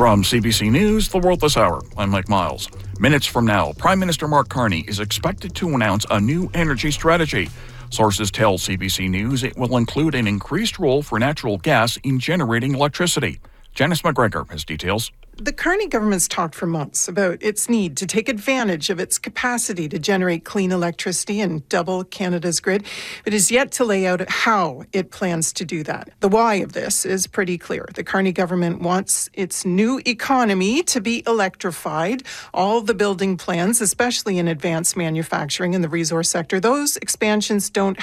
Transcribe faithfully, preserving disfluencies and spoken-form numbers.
From C B C News, The World This Hour, I'm Mike Miles. Minutes from now, Prime Minister Mark Carney is expected to announce a new energy strategy. Sources tell C B C News it will include an increased role for natural gas in generating electricity. Janice McGregor has details. The Carney government's talked for months about its need to take advantage of its capacity to generate clean electricity and double Canada's grid. It is yet to lay out how it plans to do that. The why of this is pretty clear. The Carney government wants its new economy to be electrified. All the building plans, especially in advanced manufacturing in the resource sector, those expansions don't